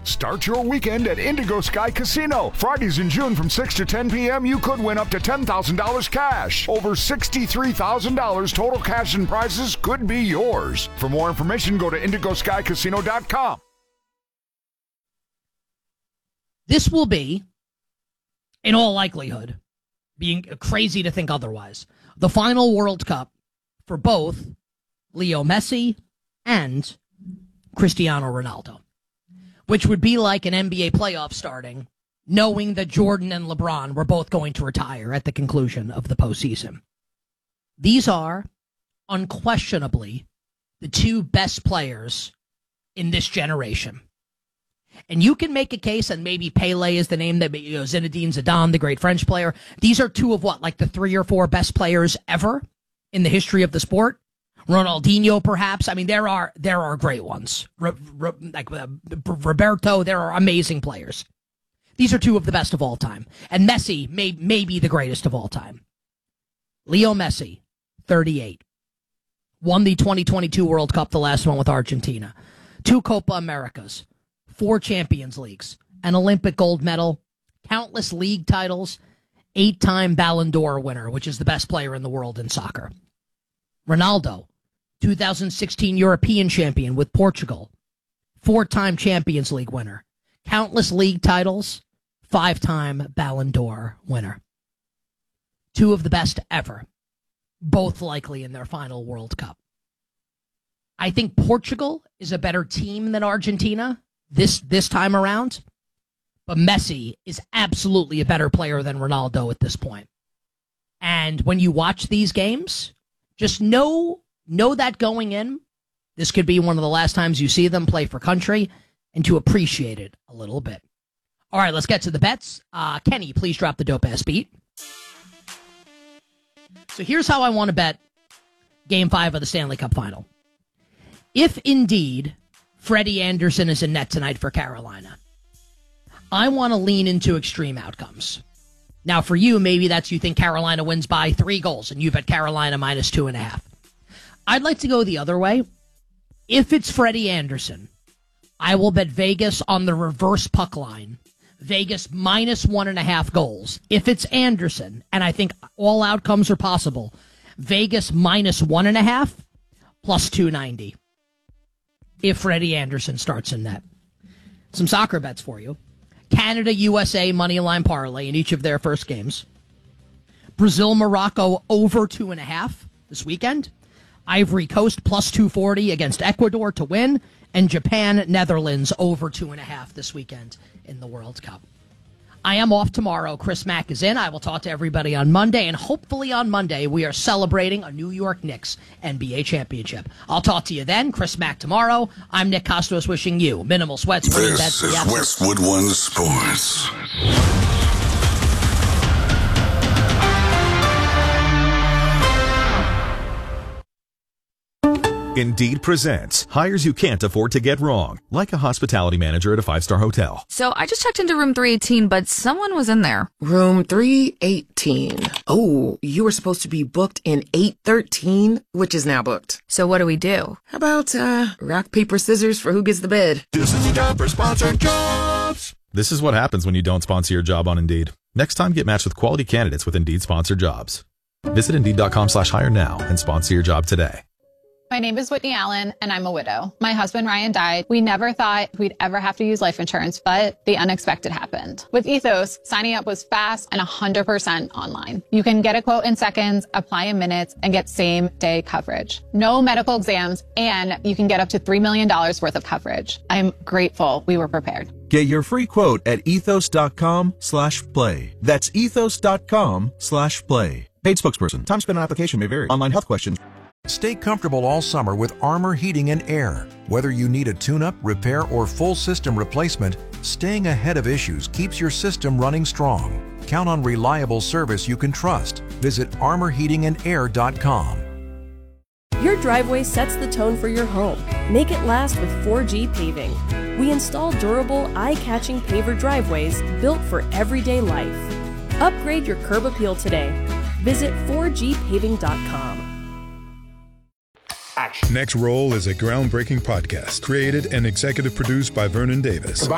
Start your weekend at Indigo Sky Casino. Fridays in June from 6 to 10 p.m., you could win up to $10,000 cash. Over $63,000 total cash and prizes could be yours. For more information, go to IndigoSkyCasino.com. This will be, in all likelihood, being crazy to think otherwise, the final World Cup for both Leo Messi and Cristiano Ronaldo, which would be like an NBA playoff starting, knowing that Jordan and LeBron were both going to retire at the conclusion of the postseason. These are unquestionably the two best players in this generation. And you can make a case, and maybe Pele is the name that, Zinedine Zidane, the great French player. These are two of like the 3 or 4 best players ever in the history of the sport. Ronaldinho, perhaps. I mean, there are great ones. Like Roberto, there are amazing players. These are two of the best of all time. And Messi may be the greatest of all time. Leo Messi, 38. Won the 2022 World Cup, the last one with Argentina. 2 Copa Americas. 4 Champions Leagues, an Olympic gold medal, countless league titles, 8-time Ballon d'Or winner, which is the best player in the world in soccer. Ronaldo, 2016 European champion with Portugal, 4-time Champions League winner, countless league titles, 5-time Ballon d'Or winner. 2 of the best ever, both likely in their final World Cup. I think Portugal is a better team than Argentina this time around, but Messi is absolutely a better player than Ronaldo at this point. And when you watch these games, just know that going in, this could be one of the last times you see them play for country, and to appreciate it a little bit. All right, let's get to the bets. Kenny, please drop the dope-ass beat. So here's how I want to bet Game 5 of the Stanley Cup Final. If indeed Freddie Anderson is in net tonight for Carolina, I want to lean into extreme outcomes. Now, for you, maybe that's you think Carolina wins by 3 goals, and you bet Carolina minus 2.5. I'd like to go the other way. If it's Freddie Anderson, I will bet Vegas on the reverse puck line. Vegas minus 1.5 goals. If it's Anderson, and I think all outcomes are possible, Vegas minus 1.5 plus 290. If Freddie Anderson starts in net. Some soccer bets for you. Canada, USA, moneyline parlay in each of their first games. Brazil, Morocco, over 2.5 this weekend. Ivory Coast, plus 240 against Ecuador to win. And Japan, Netherlands, over 2.5 this weekend in the World Cup. I am off tomorrow. Chris Mack is in. I will talk to everybody on Monday, and hopefully on Monday we are celebrating a New York Knicks NBA championship. I'll talk to you then. Chris Mack tomorrow. I'm Nick Costos wishing you minimal sweats. This is Westwood One Sports. Indeed presents hires you can't afford to get wrong, like a hospitality manager at a 5-star hotel. So I just checked into room 318, but someone was in there. Room 318. Oh, you were supposed to be booked in 813, which is now booked. So what do we do? How about rock, paper, scissors for who gets the bed? This is the job for sponsored jobs. This is what happens when you don't sponsor your job on Indeed. Next time, get matched with quality candidates with Indeed sponsored jobs. Visit Indeed.com/hire now and sponsor your job today. My name is Whitney Allen, and I'm a widow. My husband, Ryan, died. We never thought we'd ever have to use life insurance, but the unexpected happened. With Ethos, signing up was fast and 100% online. You can get a quote in seconds, apply in minutes, and get same-day coverage. No medical exams, and you can get up to $3 million worth of coverage. I'm grateful we were prepared. Get your free quote at ethos.com/play. That's ethos.com/play. Paid spokesperson. Time spent on application may vary. Online health questions. Stay comfortable all summer with Armor Heating and Air. Whether you need a tune-up, repair, or full system replacement, staying ahead of issues keeps your system running strong. Count on reliable service you can trust. Visit armorheatingandair.com. Your driveway sets the tone for your home. Make it last with 4G Paving. We install durable, eye-catching paver driveways built for everyday life. Upgrade your curb appeal today. Visit 4gpaving.com. Next Roll is a groundbreaking podcast created and executive produced by Vernon Davis.